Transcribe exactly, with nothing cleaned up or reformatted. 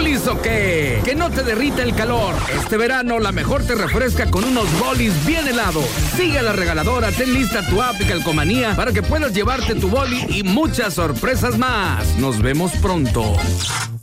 bolis o qué? Que no te derrita el calor. Este verano la mejor te refresca con unos bolis bien helados. Sigue a La Regaladora, ten lista tu app y Calcomanía para que puedas llevarte tu boli y muchas sorpresas más. Nos vemos pronto.